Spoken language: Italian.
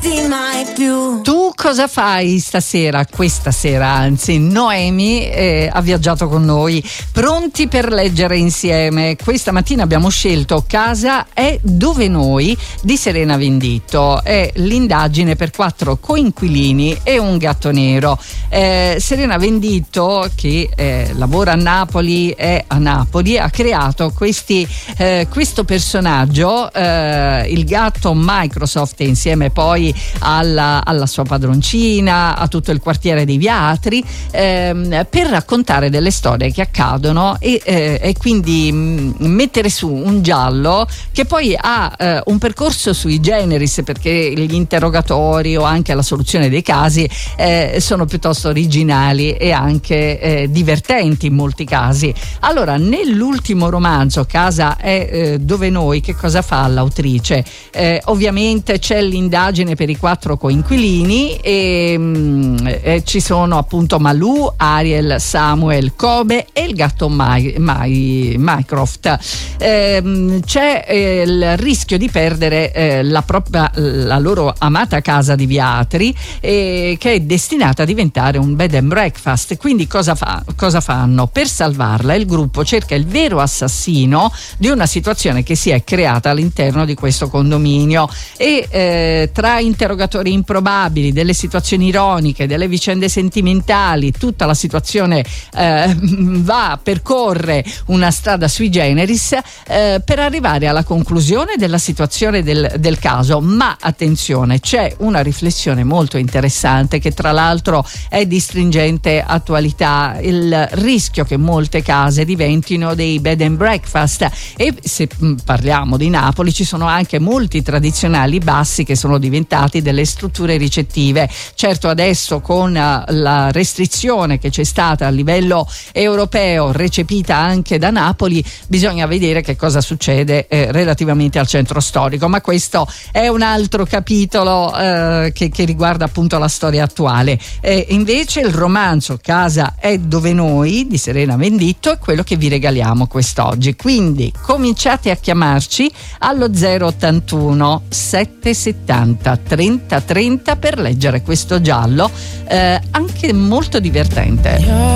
fermarti mai più. Tu cosa fai questa sera anzi, Noemi ha viaggiato con noi, pronti per leggere insieme. Questa mattina abbiamo scelto Casa è dove noi di Serena Venditto, è l'indagine per 4 coinquilini e un gatto nero. Serena Venditto, che lavora a Napoli, ha creato questo personaggio, il gatto Microsoft, insieme poi alla sua padroncina, a tutto il quartiere dei Viatri, per raccontare delle storie che accadono e quindi mettere su un giallo che poi ha un percorso sui generis, perché gli interrogatori o anche la soluzione dei casi sono piuttosto originali e anche divertenti in molti casi. Allora, nell'ultimo romanzo Casa è dove noi, che cosa fa l'autrice? Ovviamente c'è l'indagine per i 4 coinquilini e ci sono appunto Malou, Ariel, Samuel, Kobe e il gatto Mycroft. C'è il rischio di perdere la loro amata casa di Viatri, che è destinata a diventare un bed and breakfast. Quindi cosa fanno? Per salvarla il gruppo cerca il vero assassino di una situazione che si è creata all'interno di questo condominio e tra interrogatori improbabili, delle situazioni ironiche, delle vicende sentimentali, tutta la situazione percorre una strada sui generis per arrivare alla conclusione della situazione del caso. Ma attenzione, c'è una riflessione molto interessante che tra l'altro è di stringente attualità: il rischio che molte case diventino dei bed and breakfast. E se parliamo di Napoli, ci sono anche molti tradizionali bassi che sono diventati delle strutture ricettive. Certo, adesso con la restrizione che c'è stata a livello europeo, recepita anche da Napoli, bisogna vedere che cosa succede relativamente al centro storico, ma questo è un altro capitolo che riguarda appunto la storia attuale. Invece il romanzo Casa è dove noi di Serena Venditto è quello che vi regaliamo quest'oggi, quindi cominciate a chiamarci allo 081 770 30 30 per leggere questo giallo anche molto divertente.